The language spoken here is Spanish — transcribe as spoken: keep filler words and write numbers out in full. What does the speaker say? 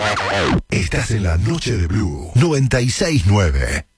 Estás en la noche de Blue noventa y seis nueve.